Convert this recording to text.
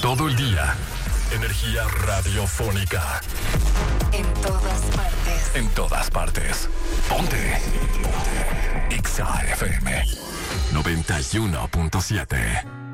Todo el día. Energía radiofónica. En todas partes. En todas partes. Ponte. Exa FM 91.7.